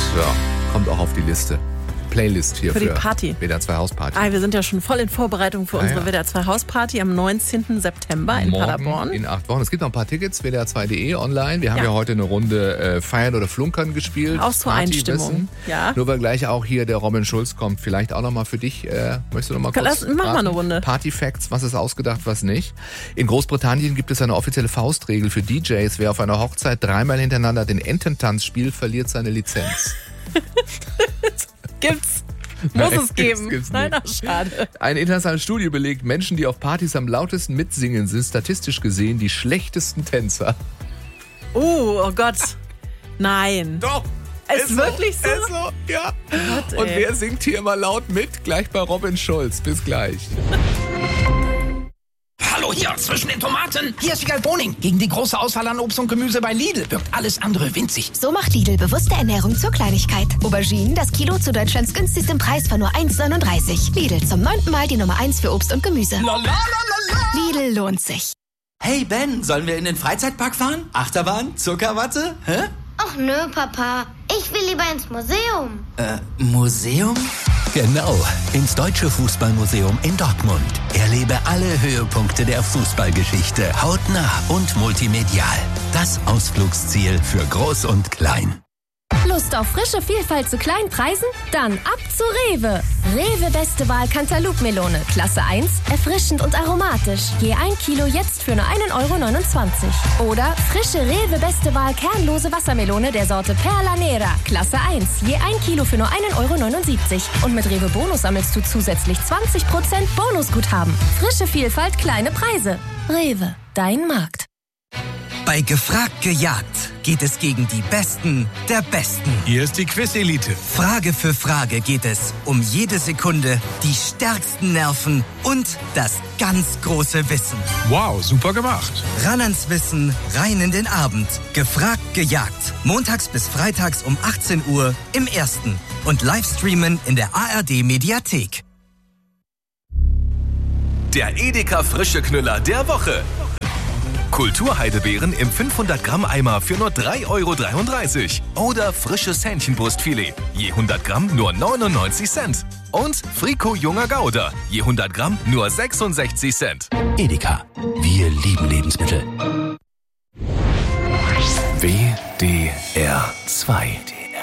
Ja, kommt auch auf die Liste. Playlist hier für die Party. WDR 2 Hausparty. Wir sind ja schon voll in Vorbereitung für unsere WDR 2 Hausparty am 19. September in Morgen Paderborn. In 8 Wochen. Es gibt noch ein paar Tickets, WDR2.de online. Wir haben ja heute eine Runde Feiern oder Flunkern gespielt. Auch zur Einstimmung. Ja. Nur weil gleich auch hier der Robin Schulz kommt. Vielleicht auch nochmal für dich. Möchtest du nochmal kurz mach mal eine Runde. Party Facts, was ist ausgedacht, was nicht. In Großbritannien gibt es eine offizielle Faustregel für DJs. Wer auf einer Hochzeit dreimal hintereinander den Ententanz spielt, verliert seine Lizenz. Gibt's. Muss es geben. Gibt's Nein, ach, schade. Eine internationale Studie belegt, Menschen, die auf Partys am lautesten mitsingen, sind statistisch gesehen die schlechtesten Tänzer. Oh Gott. Nein. Doch. Ist wirklich so? Ist so, ja. Gott, und wer singt hier immer laut mit? Gleich bei Robin Schulz. Bis gleich. Hallo hier zwischen den Tomaten. Hier ist Wiegald Boning. Gegen die große Auswahl an Obst und Gemüse bei Lidl wirkt alles andere winzig. So macht Lidl bewusste Ernährung zur Kleinigkeit. Auberginen, das Kilo zu Deutschlands günstigstem Preis von nur 1,39. Lidl, zum 9. Mal die Nummer 1 für Obst und Gemüse. Lidl lohnt sich. Hey Ben, sollen wir in den Freizeitpark fahren? Achterbahn? Zuckerwatte? Hä? Ach nö, Papa. Ich will lieber ins Museum. Museum? Genau, ins Deutsche Fußballmuseum in Dortmund. Erlebe alle Höhepunkte der Fußballgeschichte hautnah und multimedial. Das Ausflugsziel für Groß und Klein. Lust auf frische Vielfalt zu kleinen Preisen? Dann ab zu Rewe. Rewe Beste Wahl Cantaloupe-Melone, Klasse 1, erfrischend und aromatisch. Je 1 Kilo jetzt für nur 1,29 €. Oder frische Rewe Beste Wahl kernlose Wassermelone der Sorte Perla Nera, Klasse 1, je 1 Kilo für nur 1,79 €. Und mit Rewe Bonus sammelst du zusätzlich 20% Bonusguthaben. Frische Vielfalt, kleine Preise. Rewe, dein Markt. Bei Gefragt gejagt geht es gegen die Besten der Besten. Hier ist die Quiz-Elite. Frage für Frage geht es um jede Sekunde, die stärksten Nerven und das ganz große Wissen. Wow, super gemacht. Ran ans Wissen, rein in den Abend. Gefragt gejagt. Montags bis freitags um 18 Uhr im Ersten. Und Livestreamen in der ARD-Mediathek. Der Edeka Frische Knüller der Woche. Kulturheidebeeren im 500 Gramm Eimer für nur 3,33 € oder frisches Hähnchenbrustfilet, je 100 Gramm nur 99 Cent. Und Frico Junger Gouda, je 100 Gramm nur 66 Cent. Edeka, wir lieben Lebensmittel. WDR 2